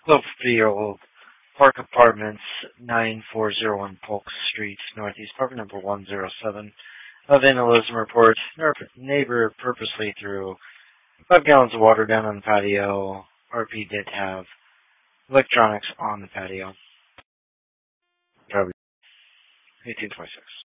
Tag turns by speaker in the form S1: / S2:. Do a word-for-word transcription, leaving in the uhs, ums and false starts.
S1: Cloverfield Park Apartments, nine four zero one Polk Street, Northeast, apartment number one zero seven. A vandalism report. Neighbor purposely threw five gallons of water down on the patio. R P did have electronics on the patio. eighteen twenty-six.